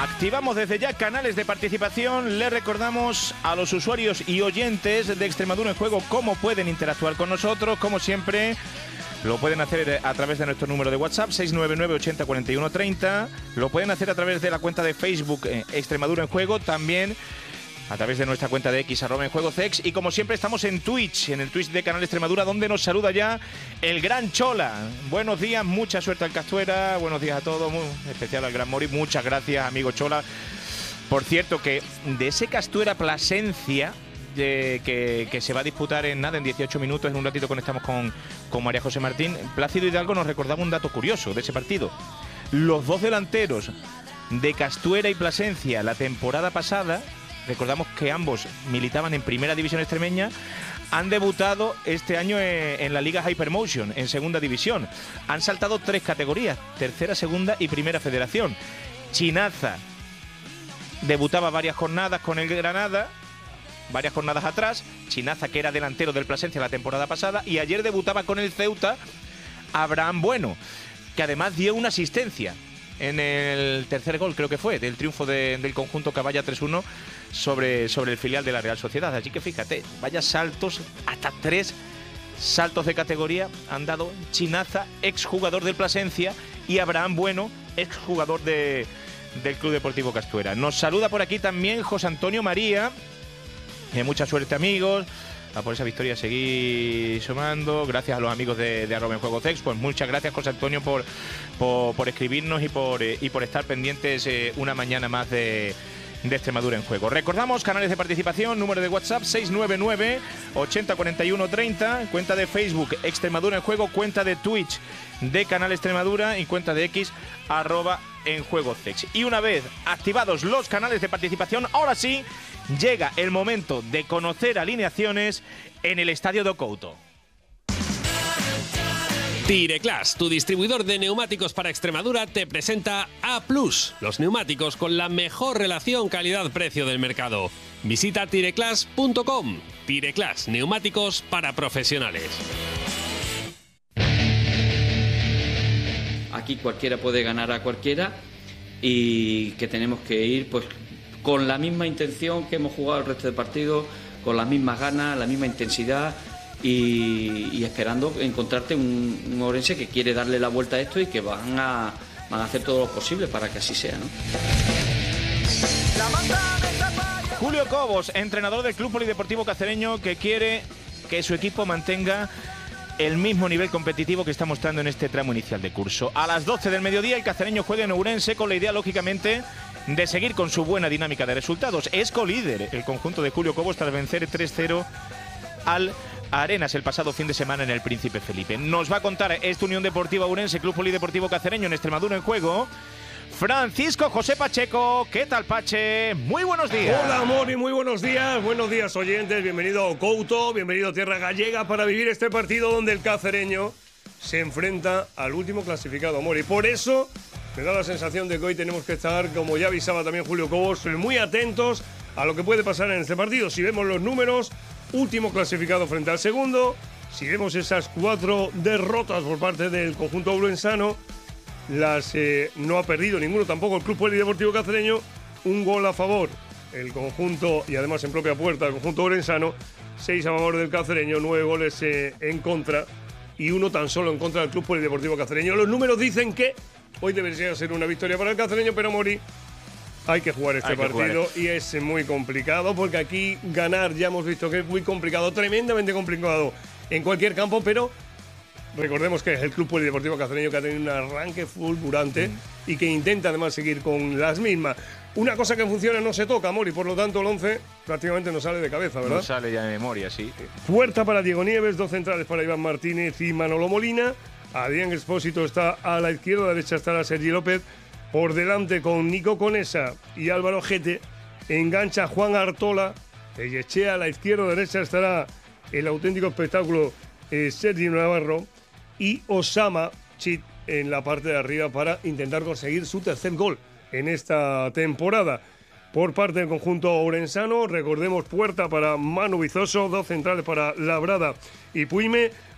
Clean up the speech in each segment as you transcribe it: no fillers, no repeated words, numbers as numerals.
Activamos desde ya canales de participación. Les recordamos a los usuarios y oyentes de Extremadura en Juego cómo pueden interactuar con nosotros. Como siempre, lo pueden hacer a través de nuestro número de WhatsApp 699 80 41 30. Lo pueden hacer a través de la cuenta de Facebook Extremadura en Juego. También a través de nuestra cuenta de X @enjuegocex. Y como siempre estamos en Twitch, en el Twitch de Canal Extremadura, donde nos saluda ya el Gran Chola. Buenos días, mucha suerte al Castuera, buenos días a todos, muy especial al Gran Mori. Muchas gracias, amigo Chola. Por cierto, que de ese Castuera Plasencia, que se va a disputar en 18 minutos, en un ratito conectamos con María José Martín, Plácido Hidalgo nos recordaba un dato curioso de ese partido. Los dos delanteros de Castuera y Plasencia la temporada pasada, recordamos que ambos militaban en Primera División extremeña, han debutado este año en la Liga Hypermotion, en Segunda División. Han saltado 3 categorías, Tercera, Segunda y Primera Federación. Chinaza debutaba varias jornadas con el Granada, varias jornadas atrás. Chinaza, que era delantero del Plasencia la temporada pasada, y ayer debutaba con el Ceuta Abraham Bueno, que además dio una asistencia en el tercer gol, creo que fue, del triunfo del conjunto Caballa 3-1 sobre el filial de la Real Sociedad. Así que fíjate, vaya saltos, hasta 3 saltos de categoría han dado Chinaza, exjugador del Plasencia, y Abraham Bueno, exjugador del Club Deportivo Castuera. Nos saluda por aquí también José Antonio María. Mucha suerte, amigos. A por esa victoria seguir sumando. Gracias a los amigos de @enjuegocex. Pues muchas gracias, José Antonio, por escribirnos y por estar pendientes una mañana más de Extremadura en Juego. Recordamos canales de participación, número de WhatsApp 699 80 41 30, cuenta de Facebook Extremadura en Juego, cuenta de Twitch de Canal Extremadura y cuenta de X @enjuegocex. Y una vez activados los canales de participación, ahora sí llega el momento de conocer alineaciones en el Estadio do Couto. Tireclass, tu distribuidor de neumáticos para Extremadura, te presenta A+, los neumáticos con la mejor relación calidad-precio del mercado. Visita tireclass.com. Tireclass, neumáticos para profesionales. Aquí cualquiera puede ganar a cualquiera y que tenemos que ir pues con la misma intención que hemos jugado el resto del partido, con las mismas ganas, la misma intensidad y esperando encontrarte un Ourense que quiere darle la vuelta a esto y que van a hacer todo lo posible para que así sea, ¿no? Julio Cobos, entrenador del Club Polideportivo Cacereño, que quiere que su equipo mantenga el mismo nivel competitivo que está mostrando en este tramo inicial de curso. A las 12 del mediodía el cacereño juega en Ourense con la idea, lógicamente, de seguir con su buena dinámica de resultados. Es colíder el conjunto de Julio Cobos tras vencer 3-0 al Arenas el pasado fin de semana en el Príncipe Felipe. Nos va a contar esta Unión Deportiva Ourense, Club Polideportivo Cacereño, en Extremadura en Juego, Francisco José Pacheco. ¿Qué tal, Pache? Muy buenos días. Hola, Mori, muy buenos días, oyentes. Bienvenido a Couto, bienvenido a Tierra Gallega para vivir este partido donde el cacereño se enfrenta al último clasificado, Mori. Por eso me da la sensación de que hoy tenemos que estar, como ya avisaba también Julio Cobos, muy atentos a lo que puede pasar en este partido. Si vemos los números, último clasificado frente al segundo, si vemos esas 4 derrotas por parte del conjunto ourensano, no ha perdido ninguno tampoco el Club Polideportivo Cacereño, un gol a favor el conjunto, y además en propia puerta el conjunto ourensano, 6 a favor del cacereño, 9 goles en contra y 1 tan solo en contra del Club Polideportivo Cacereño. Los números dicen que hoy debería ser una victoria para el cacereño, pero Mori, hay que jugar este partido y es muy complicado porque aquí ganar ya hemos visto que es muy complicado, tremendamente complicado en cualquier campo, pero recordemos que es el Club Polideportivo Cacereño que ha tenido un arranque fulgurante y que intenta además seguir con las mismas. Una cosa que funciona no se toca, Mori, por lo tanto el 11 prácticamente no sale de cabeza, ¿verdad? No sale ya de memoria, sí. Puerta para Diego Nieves, 2 centrales para Iván Martínez y Manolo Molina. Adrián Expósito está a la izquierda, a la derecha estará Sergi López. Por delante con Nico Conesa y Álvaro Gete, engancha Juan Artola, Echea a la izquierda, a la derecha estará el auténtico espectáculo Sergi Navarro y Osama Chit en la parte de arriba para intentar conseguir su tercer gol en esta temporada. Por parte del conjunto ourensano, recordemos, puerta para Manu Vizoso, 2 centrales para Labrada y Puime,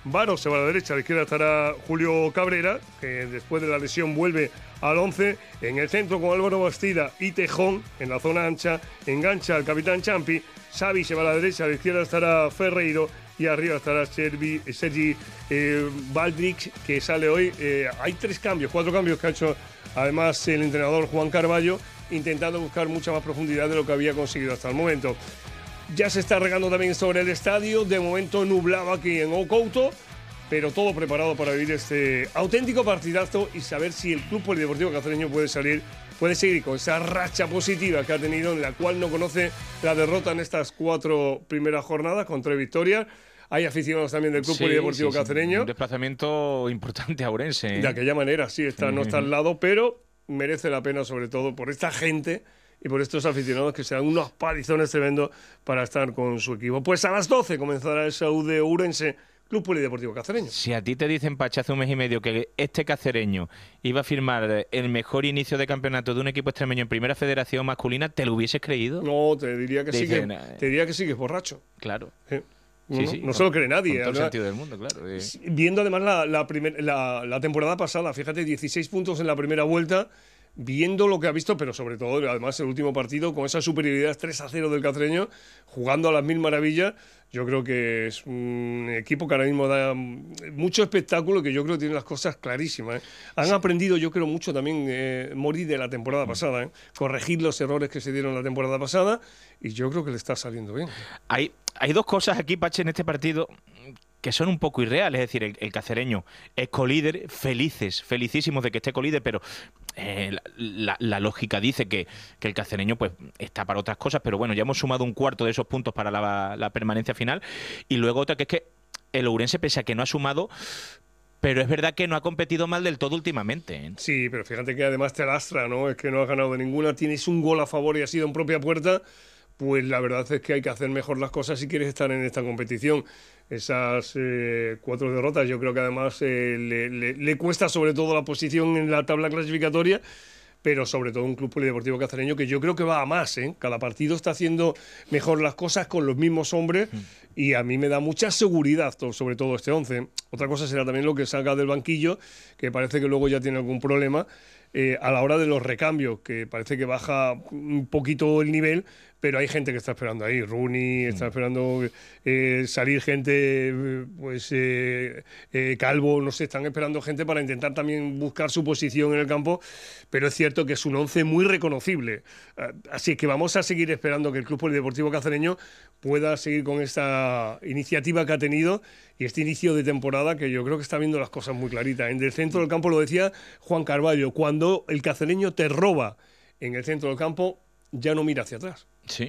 Varo se va a la derecha, a la izquierda estará Julio Cabrera, que después de la lesión vuelve al 11. En el centro con Álvaro Bastida y Tejón, en la zona ancha, engancha al capitán Champi. Xavi se va a la derecha, a la izquierda estará Ferreiro y arriba estará Sergi Baldrich, que sale hoy. Hay 4 cambios que ha hecho además el entrenador Juan Carballo, intentando buscar mucha más profundidad de lo que había conseguido hasta el momento. Ya se está regando también sobre el estadio, de momento nublado aquí en Couto, pero todo preparado para vivir este auténtico partidazo y saber si el Club Polideportivo Cacereño puede seguir con esa racha positiva que ha tenido, en la cual no conoce la derrota en estas 4 primeras jornadas con 3 victorias. Hay aficionados también del Club Polideportivo Cacereño. Un desplazamiento importante a Ourense. De aquella manera, sí, no está al lado, pero merece la pena sobre todo por esta gente y por estos aficionados que se dan unos palizones tremendos para estar con su equipo. Pues a las 12 comenzará el SAU de Ourense, Club Polideportivo Cacereño. Si a ti te dicen, Pachi, hace un mes y medio que este cacereño iba a firmar el mejor inicio de campeonato de un equipo extremeño en primera federación masculina, ¿te lo hubieses creído? No, te diría que sí, te diría que sí, que es borracho. Claro. No se lo cree nadie. Con todo el sentido del mundo, claro. Viendo además la temporada pasada, fíjate, 16 puntos en la primera vuelta, viendo lo que ha visto, pero sobre todo, además, el último partido, con esa superioridad 3-0 del Cacereño, jugando a las mil maravillas, yo creo que es un equipo que ahora mismo da mucho espectáculo, que yo creo que tiene las cosas clarísimas. Han aprendido, yo creo, mucho también Mori de la temporada pasada, corregir los errores que se dieron la temporada pasada, y yo creo que le está saliendo bien. Hay 2 cosas aquí, Pache, en este partido que son un poco irreales. Es decir, el cacereño es colíder, felicísimos de que esté colíder, pero la lógica dice que el cacereño pues está para otras cosas, pero bueno, ya hemos sumado un cuarto de esos puntos para la permanencia final. Y luego otra, que es que el Ourense, pese a que no ha sumado, pero es verdad que no ha competido mal del todo últimamente. Sí, pero fíjate que además te lastra, ¿no? Es que no has ganado de ninguna, tienes un gol a favor y ha sido en propia puerta. Pues la verdad es que hay que hacer mejor las cosas si quieres estar en esta competición. Esas 4 derrotas, yo creo que además le cuesta sobre todo la posición en la tabla clasificatoria, pero sobre todo un Club Polideportivo Cacereño que yo creo que va a más, ¿eh? Cada partido está haciendo mejor las cosas con los mismos hombres y a mí me da mucha seguridad, sobre todo este 11. Otra cosa será también lo que salga del banquillo, que parece que luego ya tiene algún problema a la hora de los recambios, que parece que baja un poquito el nivel, pero hay gente que está esperando ahí. Rooney está esperando salir gente, pues Calvo, no sé, están esperando gente para intentar también buscar su posición en el campo, pero es cierto que es un 11 muy reconocible. Así que vamos a seguir esperando que el Club Polideportivo Cacereño pueda seguir con esta iniciativa que ha tenido y este inicio de temporada que yo creo que está viendo las cosas muy claritas. En el centro del campo, lo decía Juan Carballo, cuando el cacereño te roba en el centro del campo, ya no mira hacia atrás. Sí.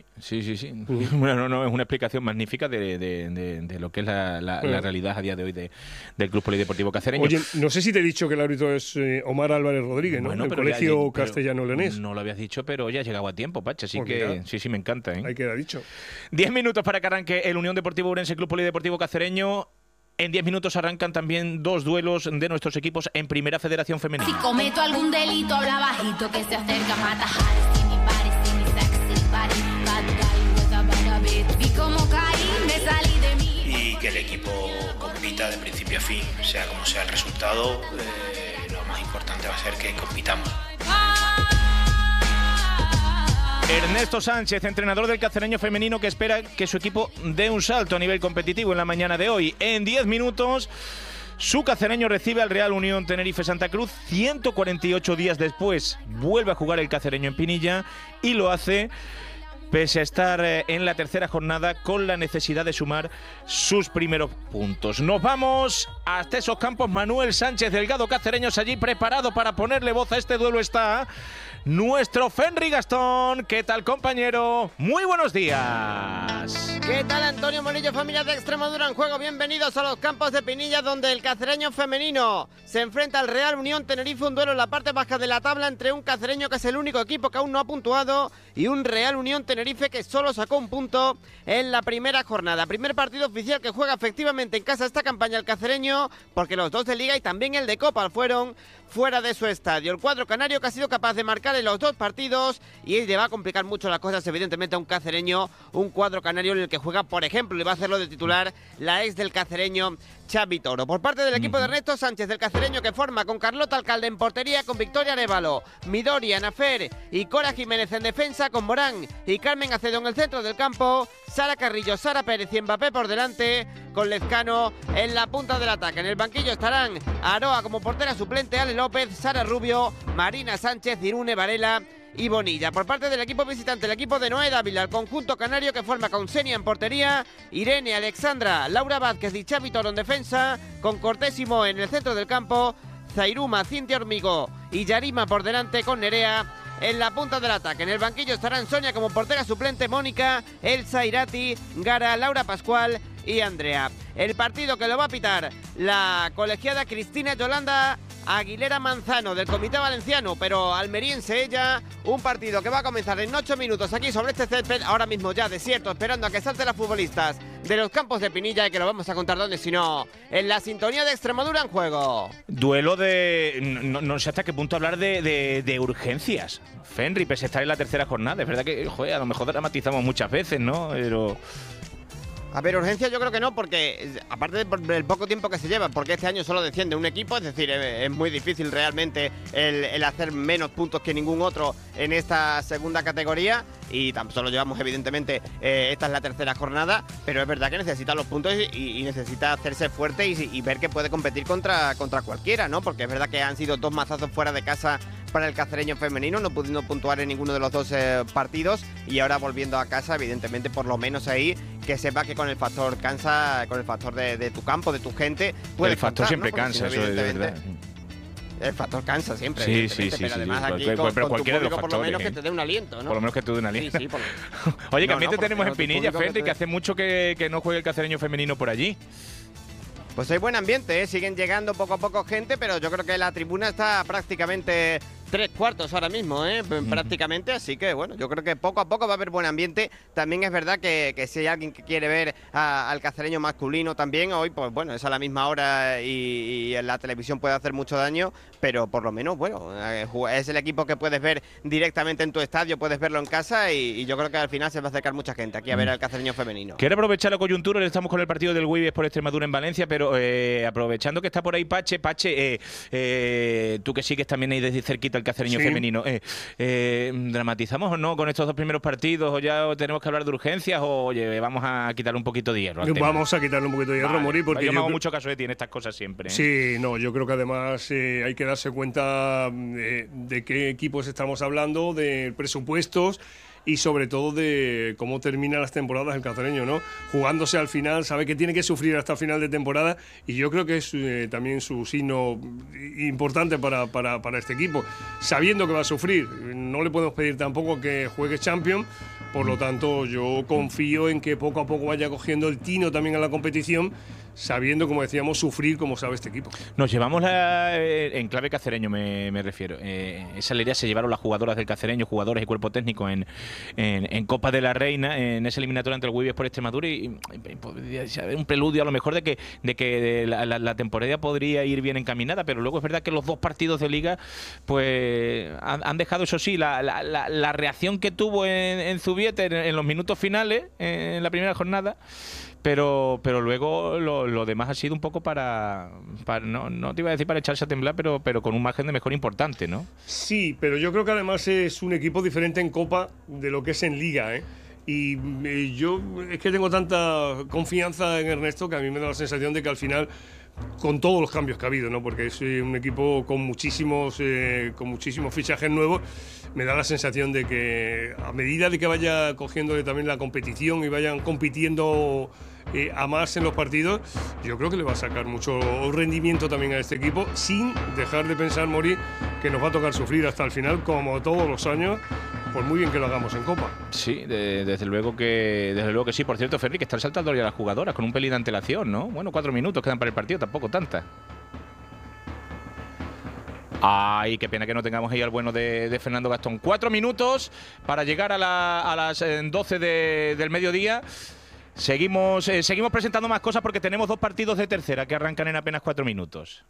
Bueno, no, es una explicación magnífica de lo que es la realidad a día de hoy del Club Polideportivo Cacereño. Oye, no sé si te he dicho que el árbitro es Omar Álvarez Rodríguez, ¿no? Bueno, del Colegio Castellano-Leonés. No lo habías dicho, pero ya has llegado a tiempo, Pache, así pues que mira, sí, me encanta. Ahí queda dicho. 10 minutos para que arranque el Unión Deportivo Ourense, Club Polideportivo Cacereño. En 10 minutos arrancan también 2 duelos de nuestros equipos en Primera Federación Femenina. Si cometo algún delito, habla bajito, que se acerca, mata Harris, mi body, see me sexy body, bad guy with a bad bitch. Vi como caí, me salí de mí. Y que el equipo compita de principio a fin, sea como sea el resultado, lo más importante va a ser que compitamos. Ernesto Sánchez, entrenador del Cacereño femenino, que espera que su equipo dé un salto a nivel competitivo en la mañana de hoy. En 10 minutos, su Cacereño recibe al Real Unión Tenerife Santa Cruz. 148 días después, vuelve a jugar el Cacereño en Pinilla y lo hace pese a estar en la tercera jornada con la necesidad de sumar sus primeros puntos. Nos vamos hasta esos campos. Manuel Sánchez Delgado, cacereños allí preparado para ponerle voz a este duelo está nuestro Fenry Gastón. ¿Qué tal, compañero? Muy buenos días. ¿Qué tal, Antonio Morillo, familia de Extremadura en juego? Bienvenidos a los campos de Pinilla, donde el Cacereño femenino se enfrenta al Real Unión Tenerife, un duelo en la parte baja de la tabla entre un Cacereño, que es el único equipo que aún no ha puntuado, y un Real Unión Tenerife que solo sacó un punto en la primera jornada. Primer partido oficial que juega efectivamente en casa esta campaña el Cacereño, porque los 2 de Liga y también el de Copa fueron fuera de su estadio. El cuadro canario que ha sido capaz de marcar en los 2 partidos y le va a complicar mucho las cosas, evidentemente, a un cacereño, un cuadro canario en el que que juega, por ejemplo, y va a hacerlo de titular la ex del cacereño Xavi Toro. Por parte del equipo de Ernesto Sánchez, del cacereño, que forma con Carlota Alcalde en portería, con Victoria Arévalo, Midori, Anafer y Cora Jiménez en defensa, con Morán y Carmen Acedo en el centro del campo, Sara Carrillo, Sara Pérez y Mbappé por delante, con Lezcano en la punta del ataque. En el banquillo estarán Aroa como portera suplente, Ale López, Sara Rubio, Marina Sánchez, Irune Varela y Bonilla. Por parte del equipo visitante, el equipo de Noé Dávila, el conjunto canario, que forma con Senia en portería, Irene, Alexandra, Laura Vázquez y Xavi Toro en defensa, con Cortésimo en el centro del campo, Zairuma, Cintia Hormigo y Yarima por delante, con Nerea en la punta del ataque. En el banquillo estarán Sonia como portera suplente, Mónica, Elsa, Irati, Gara, Laura Pascual y Andrea. El partido que lo va a pitar la colegiada Cristina Yolanda Aguilera Manzano, del Comité Valenciano, pero almeriense ella. Un partido que va a comenzar en 8 minutos aquí sobre este césped, ahora mismo ya desierto, esperando a que salten las futbolistas de los campos de Pinilla, y que lo vamos a contar dónde, sino en la sintonía de Extremadura en juego. Duelo de... No sé hasta qué punto hablar de urgencias. Fenri, pese a estar en la tercera jornada. Es verdad que, joder, a lo mejor dramatizamos muchas veces, ¿no? Pero... A ver, urgencia yo creo que no, porque aparte del poco tiempo que se lleva, porque este año solo desciende un equipo, es decir, es muy difícil realmente el hacer menos puntos que ningún otro en esta segunda categoría, y tan solo llevamos evidentemente, esta es la tercera jornada, pero es verdad que necesita los puntos y necesita hacerse fuerte y ver que puede competir contra cualquiera, ¿no? Porque es verdad que han sido 2 mazazos fuera de casa para el cacereño femenino, no pudiendo puntuar en ninguno de los 2 partidos, y ahora volviendo a casa, evidentemente, por lo menos ahí, que sepa que con el factor cansa, con el factor de tu campo, de tu gente, puede el factor contar, siempre ¿no? cansa, eso es de verdad. El factor cansa siempre, sí, pero además aquí pero con tu cualquiera de los público, por lo factores, menos que te dé un aliento, ¿no? Por lo menos que te dé un aliento. Sí, Oye, que ambiente tenemos en porque tu Pinilla, público Fenri, que hace mucho que no juegue el cacereño femenino por allí. Pues hay buen ambiente, ¿eh? Siguen llegando poco a poco gente, pero yo creo que la tribuna está prácticamente 3/4 ahora mismo, prácticamente, así que bueno, yo creo que poco a poco va a haber buen ambiente. También es verdad que si hay alguien que quiere ver al cacereño masculino también, hoy pues bueno, es a la misma hora y en la televisión puede hacer mucho daño, pero por lo menos bueno, es el equipo que puedes ver directamente en tu estadio, puedes verlo en casa, y yo creo que al final se va a acercar mucha gente aquí a ver al cacereño femenino. Quiero aprovechar la coyuntura, estamos con el partido del Wibes por Extremadura en Valencia, pero aprovechando que está por ahí Pache, tú que sigues también ahí desde cerquita el cacereño femenino, ¿dramatizamos o no con estos 2 primeros partidos, o ya tenemos que hablar de urgencias, o oye, vamos a quitarle un poquito de hierro al tema? Vamos a quitarle un poquito de hierro, Mori, porque yo me hago mucho caso de ti en estas cosas siempre. Sí, no, yo creo que además hay que darse cuenta de qué equipos estamos hablando, de presupuestos y sobre todo de cómo terminan las temporadas el cacereño, ¿no? Jugándose al final, sabe que tiene que sufrir hasta el final de temporada, y yo creo que es también su signo importante para este equipo, sabiendo que va a sufrir. No le podemos pedir tampoco que juegue Champions, por lo tanto yo confío en que poco a poco vaya cogiendo el tino también a la competición, sabiendo, como decíamos, sufrir como sabe este equipo. Nos llevamos en clave cacereño, me refiero. Esa alegría se llevaron las jugadoras del cacereño, jugadores y cuerpo técnico en Copa de la Reina, en esa eliminatoria ante el Wibes por Extremadura, y podría haber un preludio a lo mejor de que la temporada podría ir bien encaminada, pero luego es verdad que los 2 partidos de Liga pues han dejado, eso sí, la reacción que tuvo en Zubieta en los minutos finales, en la primera jornada. Pero luego lo demás ha sido un poco para no te iba a decir para echarse a temblar, pero con un margen de mejora importante, ¿no? Sí, pero yo creo que además es un equipo diferente en Copa de lo que es en Liga, ¿eh? Y yo es que tengo tanta confianza en Ernesto que a mí me da la sensación de que al final, con todos los cambios que ha habido, ¿no? Porque es un equipo con muchísimos fichajes nuevos, me da la sensación de que a medida de que vaya cogiéndole también la competición y vayan compitiendo a más en los partidos, yo creo que le va a sacar mucho rendimiento también a este equipo, sin dejar de pensar, Mori, que nos va a tocar sufrir hasta el final, como todos los años, por muy bien que lo hagamos en Copa. Sí, desde luego que sí. Por cierto, Ferri, que están saltando ya las jugadoras con un pelín de antelación, ¿no? Bueno, 4 minutos quedan para el partido, tampoco tantas. Ay, qué pena que no tengamos ahí al bueno de Fernando Gastón. 4 minutos para llegar a las 12 del mediodía. Seguimos presentando más cosas porque tenemos 2 partidos de tercera que arrancan en apenas 4 minutos.